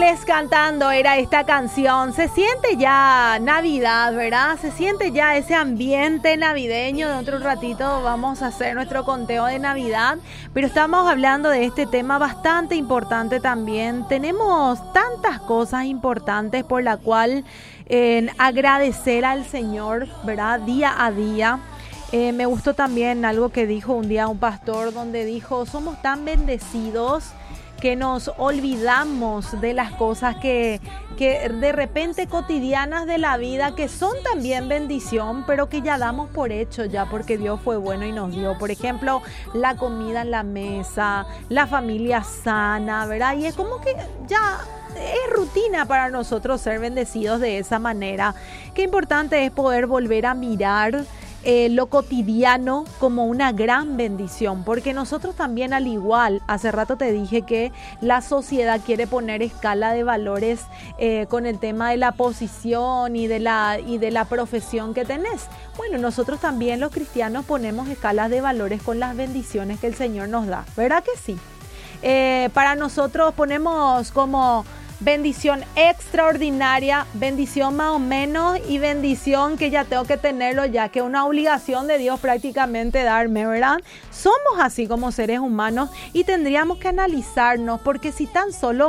Ángeles cantando era esta canción. Se siente ya Navidad, ¿verdad? Se siente ya ese ambiente navideño. Dentro de un ratito vamos a hacer nuestro conteo de Navidad, pero estamos hablando de este tema bastante importante también. Tenemos tantas cosas importantes por la cual agradecer al Señor, ¿verdad? Día a día. Me gustó también algo que dijo un día un pastor, donde dijo: somos tan bendecidos que nos olvidamos de las cosas que de repente cotidianas de la vida, que son también bendición, pero que ya damos por hecho ya, porque Dios fue bueno y nos dio. Por ejemplo, la comida en la mesa, la familia sana, ¿verdad? Y es como que ya es rutina para nosotros ser bendecidos de esa manera. Qué importante es poder volver a mirar lo cotidiano como una gran bendición, porque nosotros también, al igual, hace rato te dije que la sociedad quiere poner escala de valores con el tema de la posición y de la profesión que tenés. Bueno, nosotros también, los cristianos, ponemos escalas de valores con las bendiciones que el Señor nos da, ¿verdad que sí? Para nosotros ponemos como bendición extraordinaria, bendición más o menos, y bendición que ya tengo que tenerlo, ya que es una obligación de Dios prácticamente darme, ¿verdad? Somos así como seres humanos y tendríamos que analizarnos, porque si tan solo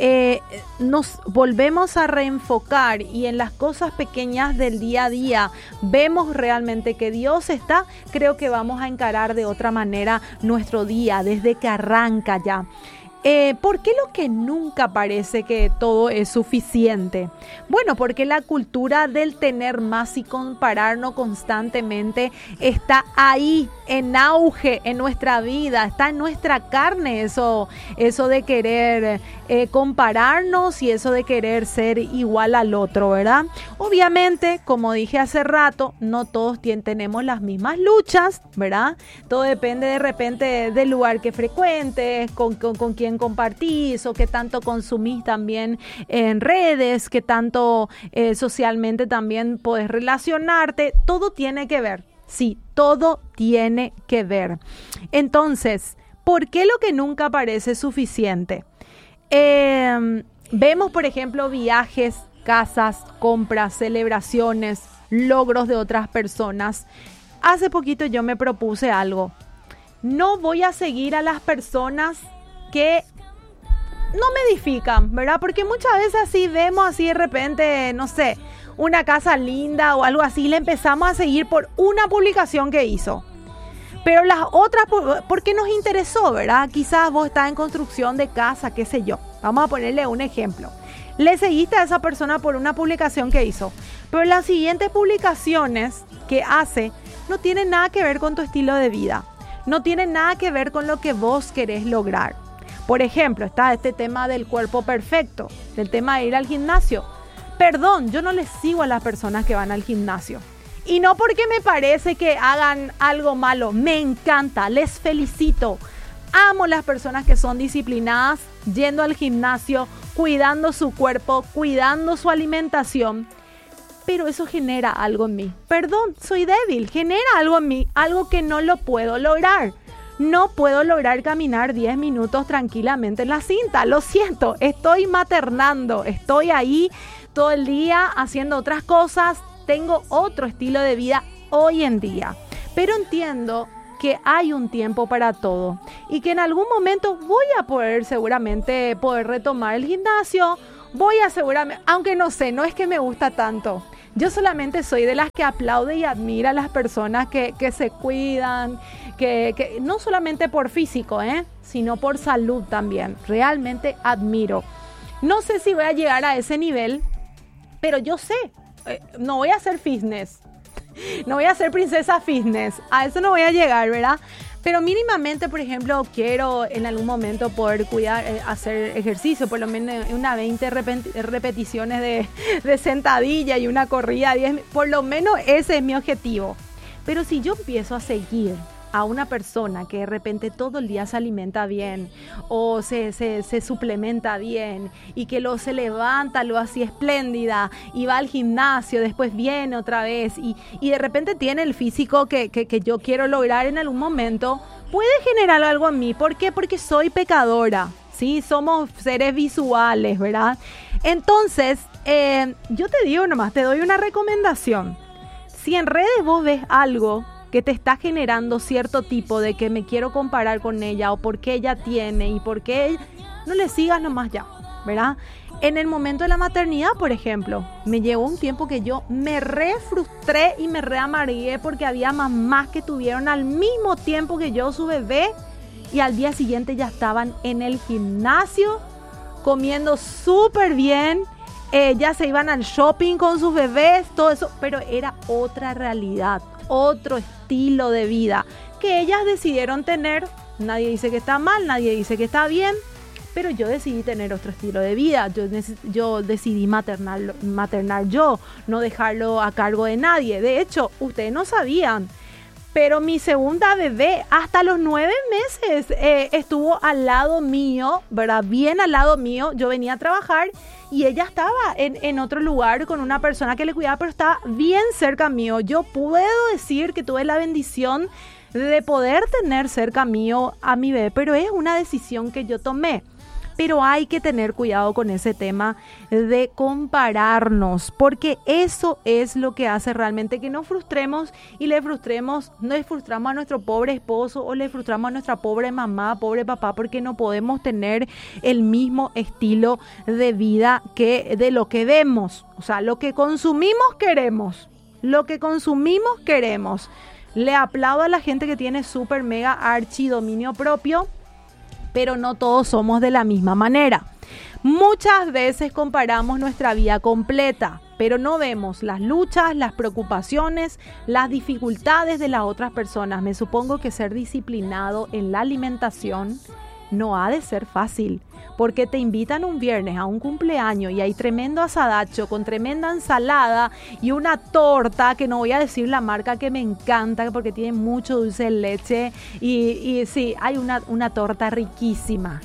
nos volvemos a reenfocar y en las cosas pequeñas del día a día vemos realmente que Dios está, creo que vamos a encarar de otra manera nuestro día desde que arranca ya. ¿Por qué lo que nunca parece que todo es suficiente? Bueno, porque la cultura del tener más y compararnos constantemente está ahí, en auge en nuestra vida, está en nuestra carne eso de querer compararnos y eso de querer ser igual al otro, ¿verdad? Obviamente, como dije hace rato, no todos tenemos las mismas luchas, ¿verdad? Todo depende de repente del lugar que frecuentes, con quién compartís o qué tanto consumís también en redes, qué tanto socialmente también podés relacionarte. Todo tiene que ver, sí, todo tiene que ver. Entonces, ¿por qué lo que nunca parece suficiente? Vemos, por ejemplo, viajes, casas, compras, celebraciones, logros de otras personas. Hace poquito yo me propuse algo. No voy a seguir a las personas que no me edifican, ¿verdad? Porque muchas veces así vemos así de repente, no sé, una casa linda o algo así, le empezamos a seguir por una publicación que hizo. Pero las otras, porque nos interesó, ¿verdad? Quizás vos estás en construcción de casa, qué sé yo. Vamos a ponerle un ejemplo. Le seguiste a esa persona por una publicación que hizo, pero las siguientes publicaciones que hace no tienen nada que ver con tu estilo de vida. No tienen nada que ver con lo que vos querés lograr. Por ejemplo, está este tema del cuerpo perfecto, del tema de ir al gimnasio. Perdón, yo no les sigo a las personas que van al gimnasio. Y no porque me parece que hagan algo malo, me encanta, les felicito. Amo las personas que son disciplinadas, yendo al gimnasio, cuidando su cuerpo, cuidando su alimentación. Pero eso genera algo en mí. Perdón, soy débil, genera algo en mí, algo que no lo puedo lograr. No puedo lograr caminar 10 minutos tranquilamente en la cinta, lo siento, estoy maternando, estoy ahí todo el día haciendo otras cosas, tengo otro estilo de vida hoy en día, pero entiendo que hay un tiempo para todo y que en algún momento voy a seguramente poder retomar el gimnasio, seguramente, aunque no sé, no es que me gusta tanto. Yo solamente soy de las que aplaude y admira a las personas que se cuidan, que no solamente por físico, sino por salud también. Realmente admiro. No sé si voy a llegar a ese nivel, pero yo sé, no voy a hacer fitness, no voy a ser princesa fitness, a eso no voy a llegar, ¿verdad? Pero mínimamente, por ejemplo, quiero en algún momento poder cuidar, hacer ejercicio, por lo menos unas 20 repeticiones de sentadilla y una corrida 10, por lo menos ese es mi objetivo. Pero si yo empiezo a seguir a una persona que de repente todo el día se alimenta bien o se suplementa bien y que se levanta lo así espléndida y va al gimnasio, después viene otra vez y de repente tiene el físico que yo quiero lograr en algún momento, puede generar algo en mí. ¿Por qué? Porque soy pecadora. ¿sí? Somos seres visuales, ¿verdad? Entonces, yo te digo nomás, te doy una recomendación. Si en redes vos ves algo que te está generando cierto tipo de que me quiero comparar con ella o porque ella tiene y por qué, no le sigas nomás ya, ¿verdad? En el momento de la maternidad, por ejemplo, me llegó un tiempo que yo me re frustré y me re amargué porque había mamás que tuvieron al mismo tiempo que yo su bebé y al día siguiente ya estaban en el gimnasio comiendo súper bien, ya se iban al shopping con sus bebés, todo eso, pero era otra realidad, otro estilo de vida que ellas decidieron tener. Nadie dice que está mal, nadie dice que está bien, pero yo decidí tener otro estilo de vida. Yo decidí maternar yo, no dejarlo a cargo de nadie. De hecho, ustedes no sabían, pero mi segunda bebé hasta los 9 meses estuvo al lado mío, ¿verdad? Bien al lado mío. Yo venía a trabajar y ella estaba en otro lugar con una persona que le cuidaba, pero estaba bien cerca mío. Yo puedo decir que tuve la bendición de poder tener cerca mío a mi bebé, pero es una decisión que yo tomé. Pero hay que tener cuidado con ese tema de compararnos, porque eso es lo que hace realmente que nos frustremos y le frustramos a nuestro pobre esposo o le frustramos a nuestra pobre mamá, pobre papá, porque no podemos tener el mismo estilo de vida que de lo que vemos. O sea, lo que consumimos queremos. Le aplaudo a la gente que tiene súper mega archi dominio propio, pero no todos somos de la misma manera. Muchas veces comparamos nuestra vida completa, pero no vemos las luchas, las preocupaciones, las dificultades de las otras personas. Me supongo que ser disciplinado en la alimentación no ha de ser fácil, porque te invitan un viernes a un cumpleaños y hay tremendo asadacho con tremenda ensalada y una torta, que no voy a decir la marca, que me encanta porque tiene mucho dulce de leche y sí, hay una torta riquísima.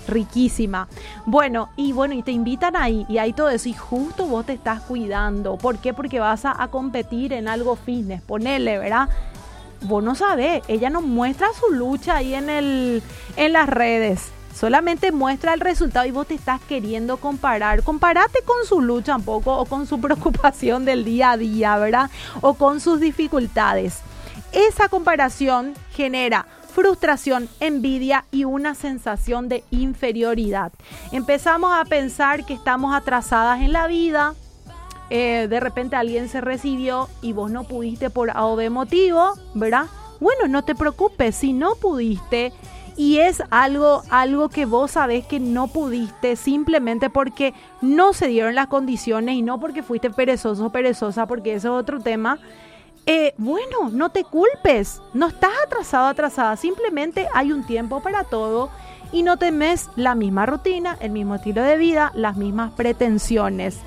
Bueno, y te invitan ahí y hay todo eso y justo vos te estás cuidando. ¿Por qué? Porque vas a competir en algo fitness, ponele, ¿verdad? Vos no sabés, ella no muestra su lucha ahí en las redes. Solamente muestra el resultado y vos te estás queriendo comparar. Compárate con su lucha un poco o con su preocupación del día a día, ¿verdad? O con sus dificultades. Esa comparación genera frustración, envidia y una sensación de inferioridad. Empezamos a pensar que estamos atrasadas en la vida. De repente alguien se recibió y vos no pudiste por A o B motivo, ¿verdad? Bueno, no te preocupes si no pudiste. Y es algo que vos sabés que no pudiste simplemente porque no se dieron las condiciones y no porque fuiste perezoso o perezosa, porque eso es otro tema. Bueno, no te culpes, no estás atrasada, simplemente hay un tiempo para todo y no temes la misma rutina, el mismo estilo de vida, las mismas pretensiones.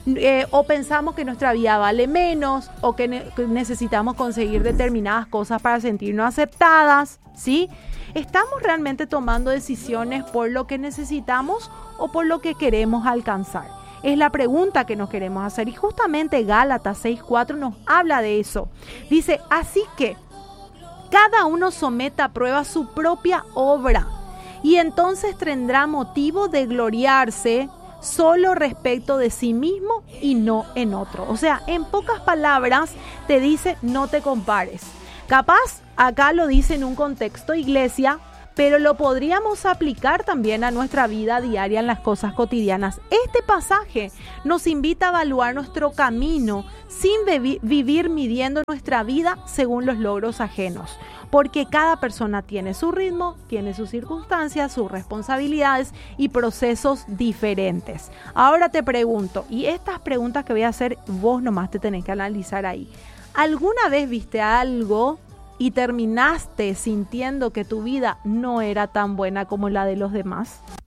O pensamos que nuestra vida vale menos o que necesitamos conseguir determinadas cosas para sentirnos aceptadas, ¿sí? ¿Estamos realmente tomando decisiones por lo que necesitamos o por lo que queremos alcanzar? Es la pregunta que nos queremos hacer y justamente Gálatas 6:4 nos habla de eso. Dice, así que cada uno someta a prueba su propia obra y entonces tendrá motivo de gloriarse solo respecto de sí mismo y no en otro. O sea, en pocas palabras te dice no te compares. Capaz acá lo dice en un contexto iglesia, pero lo podríamos aplicar también a nuestra vida diaria en las cosas cotidianas. Este pasaje nos invita a evaluar nuestro camino sin vivir midiendo nuestra vida según los logros ajenos, porque cada persona tiene su ritmo, tiene sus circunstancias, sus responsabilidades y procesos diferentes. Ahora te pregunto, y estas preguntas que voy a hacer, vos nomás te tenés que analizar ahí. ¿Alguna vez viste algo y terminaste sintiendo que tu vida no era tan buena como la de los demás?